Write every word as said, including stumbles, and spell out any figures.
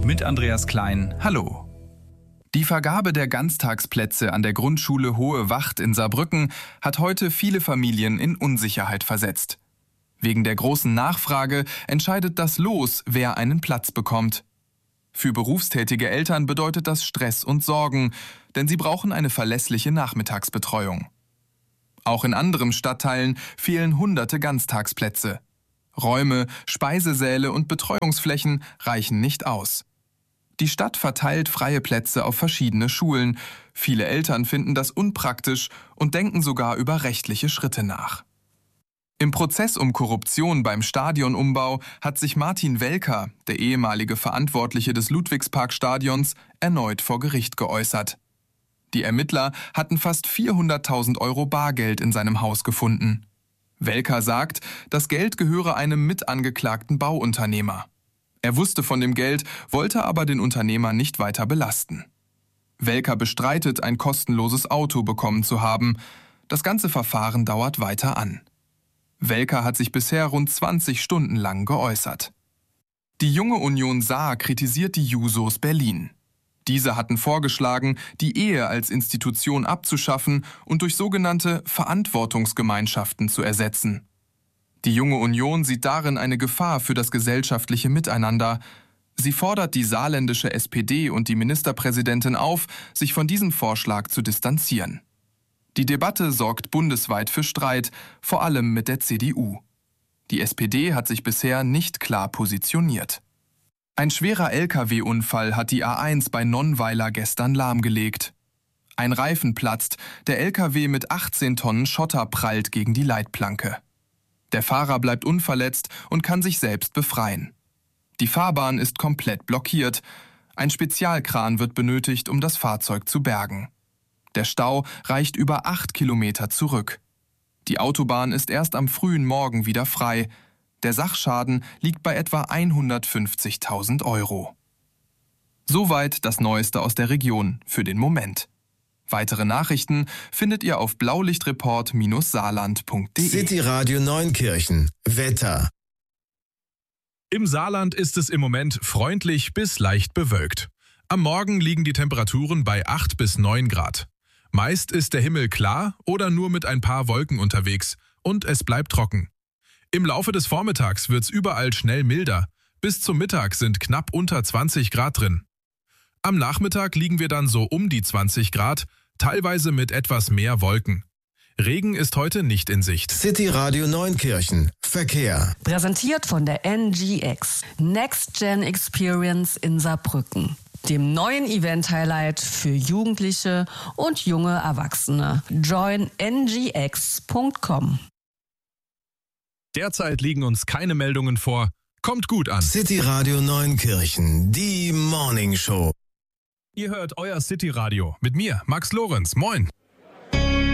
Mit Andreas Klein, hallo. Die Vergabe der Ganztagsplätze an der Grundschule Hohe Wacht in Saarbrücken hat heute viele Familien in Unsicherheit versetzt. Wegen der großen Nachfrage entscheidet das Los, wer einen Platz bekommt. Für berufstätige Eltern bedeutet das Stress und Sorgen, denn sie brauchen eine verlässliche Nachmittagsbetreuung. Auch in anderen Stadtteilen fehlen hunderte Ganztagsplätze. Räume, Speisesäle und Betreuungsflächen reichen nicht aus. Die Stadt verteilt freie Plätze auf verschiedene Schulen. Viele Eltern finden das unpraktisch und denken sogar über rechtliche Schritte nach. Im Prozess um Korruption beim Stadionumbau hat sich Martin Welker, der ehemalige Verantwortliche des Ludwigsparkstadions, erneut vor Gericht geäußert. Die Ermittler hatten fast vierhunderttausend Euro Bargeld in seinem Haus gefunden. Welker sagt, das Geld gehöre einem mitangeklagten Bauunternehmer. Er wusste von dem Geld, wollte aber den Unternehmer nicht weiter belasten. Welker bestreitet, ein kostenloses Auto bekommen zu haben. Das ganze Verfahren dauert weiter an. Welker hat sich bisher rund zwanzig Stunden lang geäußert. Die Junge Union Saar kritisiert die Jusos Berlin. Diese hatten vorgeschlagen, die Ehe als Institution abzuschaffen und durch sogenannte Verantwortungsgemeinschaften zu ersetzen. Die Junge Union sieht darin eine Gefahr für das gesellschaftliche Miteinander. Sie fordert die saarländische S P D und die Ministerpräsidentin auf, sich von diesem Vorschlag zu distanzieren. Die Debatte sorgt bundesweit für Streit, vor allem mit der C D U. Die S P D hat sich bisher nicht klar positioniert. Ein schwerer L K W-Unfall hat die A eins bei Nonnweiler gestern lahmgelegt. Ein Reifen platzt, der L K W mit achtzehn Tonnen Schotter prallt gegen die Leitplanke. Der Fahrer bleibt unverletzt und kann sich selbst befreien. Die Fahrbahn ist komplett blockiert. Ein Spezialkran wird benötigt, um das Fahrzeug zu bergen. Der Stau reicht über acht Kilometer zurück. Die Autobahn ist erst am frühen Morgen wieder frei. Der Sachschaden liegt bei etwa hundertfünfzigtausend Euro. Soweit das Neueste aus der Region für den Moment. Weitere Nachrichten findet ihr auf blaulichtreport Saarland punkt de. City Radio Neunkirchen. Wetter. Im Saarland ist es im Moment freundlich bis leicht bewölkt. Am Morgen liegen die Temperaturen bei acht bis neun Grad. Meist ist der Himmel klar oder nur mit ein paar Wolken unterwegs und es bleibt trocken. Im Laufe des Vormittags wird's überall schnell milder. Bis zum Mittag sind knapp unter zwanzig Grad drin. Am Nachmittag liegen wir dann so um die zwanzig Grad, teilweise mit etwas mehr Wolken. Regen ist heute nicht in Sicht. City Radio Neunkirchen. Verkehr. Präsentiert von der N G X. Next Gen Experience in Saarbrücken. Dem neuen Event-Highlight für Jugendliche und junge Erwachsene. join n g x punkt com. Derzeit liegen uns keine Meldungen vor. Kommt gut an. City Radio Neunkirchen. Die Morning Show. Ihr hört euer City Radio mit mir, Max Lorenz. Moin.